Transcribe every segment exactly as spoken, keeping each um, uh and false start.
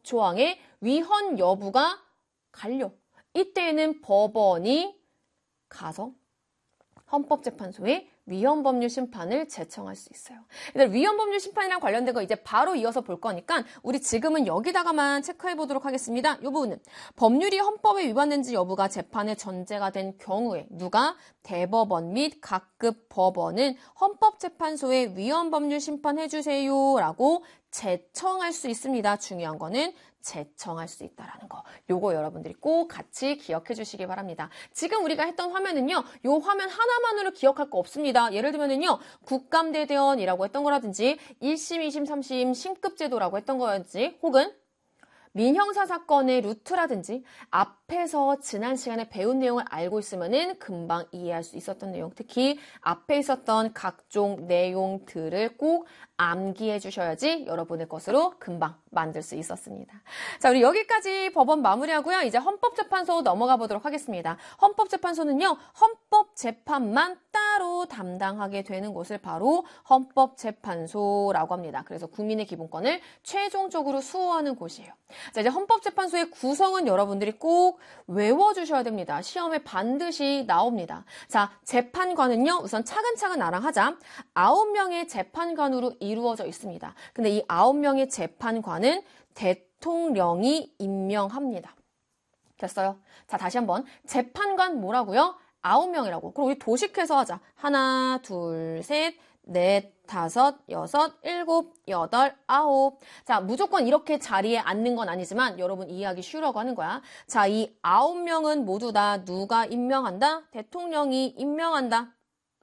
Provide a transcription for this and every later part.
조항의 위헌 여부가 갈려. 이때에는 법원이 가서 헌법재판소에 위헌법률 심판을 제청할 수 있어요. 일단 위헌법률 심판이랑 관련된 거 이제 바로 이어서 볼 거니까 우리 지금은 여기다가만 체크해 보도록 하겠습니다. 이 부분은 법률이 헌법에 위반된지 여부가 재판의 전제가 된 경우에 누가 대법원 및 각급 법원은 헌법재판소에 위헌법률 심판해 주세요 라고 제청할 수 있습니다. 중요한 거는 제청할 수 있다라는 거. 요거 여러분들이 꼭 같이 기억해 주시기 바랍니다. 지금 우리가 했던 화면은요. 요 화면 하나만으로 기억할 거 없습니다. 예를 들면은요. 국감대대원이라고 했던 거라든지 일 심, 이 심, 삼 심 심급제도라고 했던 거였지 혹은 민형사 사건의 루트라든지 앞에서 지난 시간에 배운 내용을 알고 있으면은 금방 이해할 수 있었던 내용, 특히 앞에 있었던 각종 내용들을 꼭 암기해 주셔야지 여러분의 것으로 금방 만들 수 있었습니다. 자, 우리 여기까지 법원 마무리하고요. 이제 헌법재판소 넘어가 보도록 하겠습니다. 헌법재판소는요. 헌법재판만 따로 담당하게 되는 곳을 바로 헌법재판소라고 합니다. 그래서 국민의 기본권을 최종적으로 수호하는 곳이에요. 자, 이제 헌법재판소의 구성은 여러분들이 꼭 외워주셔야 됩니다. 시험에 반드시 나옵니다. 자, 재판관은요. 우선 차근차근 알아하자. 아홉 명의 재판관으로 이루어져 있습니다. 근데 이 아홉 명의 재판관은 대통령이 임명합니다. 됐어요? 자, 다시 한번. 재판관 뭐라고요? 아홉 명이라고. 그럼 우리 도식해서 하자. 하나, 둘, 셋, 넷, 다섯, 여섯, 일곱, 여덟, 아홉. 자, 무조건 이렇게 자리에 앉는 건 아니지만 여러분 이해하기 쉬우라고 하는 거야. 자, 이 아홉 명은 모두 다 누가 임명한다? 대통령이 임명한다.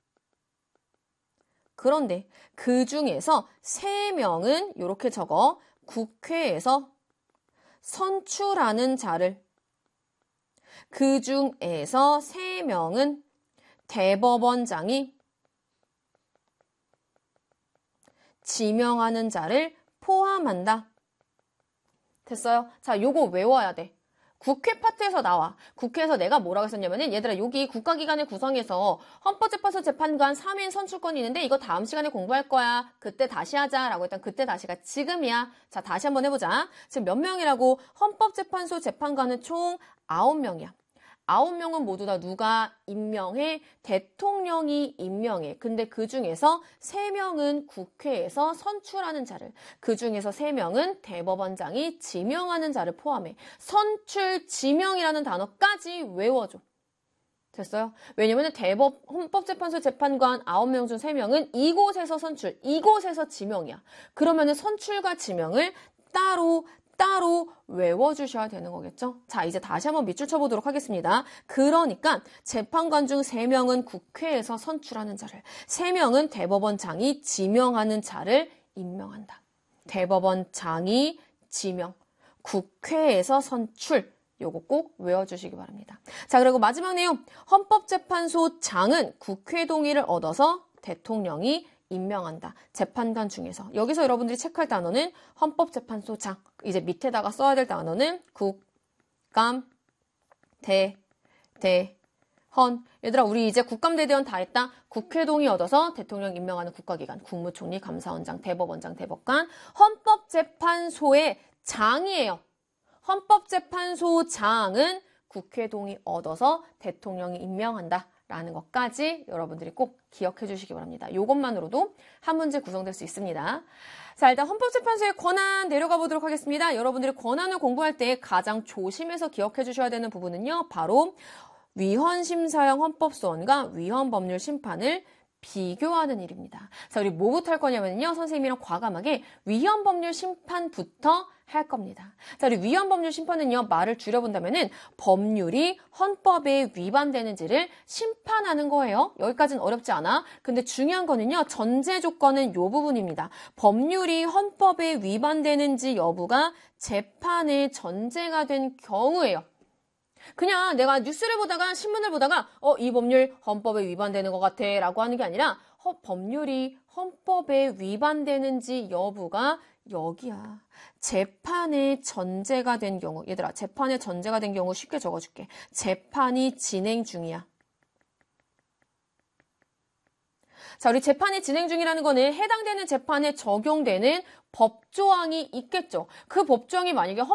그런데 그 중에서 세 명은 이렇게 적어. 국회에서 선출하는 자를. 그 중에서 세 명은 대법원장이 지명하는 자를 포함한다. 됐어요? 자, 요거 외워야 돼. 국회 파트에서 나와. 국회에서 내가 뭐라고 했었냐면은 얘들아 여기 국가기관의 구성에서 헌법재판소 재판관 삼 인 선출권이 있는데 이거 다음 시간에 공부할 거야. 그때 다시 하자 라고 했던 그때 다시가 지금이야. 자, 다시 한번 해보자. 지금 몇 명이라고? 헌법재판소 재판관은 총 아홉 명이야. 아홉 명은 모두 다 누가 임명해? 대통령이 임명해. 근데 그 중에서 세 명은 국회에서 선출하는 자를, 그 중에서 세 명은 대법원장이 지명하는 자를 포함해. 선출, 지명이라는 단어까지 외워줘. 됐어요? 왜냐면 대법, 헌법재판소 재판관 아홉 명 중 세 명은 이곳에서 선출, 이곳에서 지명이야. 그러면은 선출과 지명을 따로 따로 외워주셔야 되는 거겠죠? 자, 이제 다시 한번 밑줄 쳐보도록 하겠습니다. 그러니까 재판관 중 세 명은 국회에서 선출하는 자를, 세 명은 대법원장이 지명하는 자를 임명한다. 대법원장이 지명, 국회에서 선출, 요거 꼭 외워주시기 바랍니다. 자, 그리고 마지막 내용, 헌법재판소장은 국회 동의를 얻어서 대통령이 임명한다. 재판관 중에서. 여기서 여러분들이 체크할 단어는 헌법재판소장. 이제 밑에다가 써야 될 단어는 국, 감, 대, 대, 헌. 얘들아, 우리 이제 국감대대원 다 했다. 국회 동의 얻어서 대통령 임명하는 국가기관. 국무총리, 감사원장, 대법원장, 대법관. 헌법재판소의 장이에요. 헌법재판소장은 국회 동의 얻어서 대통령이 임명한다. 라는 것까지 여러분들이 꼭 기억해 주시기 바랍니다. 이것만으로도 한 문제 구성될 수 있습니다. 자, 일단 헌법재판소의 권한 내려가 보도록 하겠습니다. 여러분들이 권한을 공부할 때 가장 조심해서 기억해 주셔야 되는 부분은요. 바로 위헌심사형 헌법소원과 위헌법률 심판을 비교하는 일입니다. 자, 우리 뭐부터 할 거냐면요. 선생님이랑 과감하게 위헌법률 심판부터 할 겁니다. 자, 우리 위헌법률 심판은요. 말을 줄여본다면은 법률이 헌법에 위반되는지를 심판하는 거예요. 여기까지는 어렵지 않아. 근데 중요한 거는요. 전제 조건은 요 부분입니다. 법률이 헌법에 위반되는지 여부가 재판의 전제가 된 경우예요. 그냥 내가 뉴스를 보다가 신문을 보다가 어, 이 법률 헌법에 위반되는 것 같아 라고 하는 게 아니라 허, 법률이 헌법에 위반되는지 여부가 여기야. 재판의 전제가 된 경우. 얘들아, 재판의 전제가 된 경우 쉽게 적어줄게. 재판이 진행 중이야. 자, 우리 재판이 진행 중이라는 거는 해당되는 재판에 적용되는 법조항이 있겠죠. 그 법조항이 만약에 헌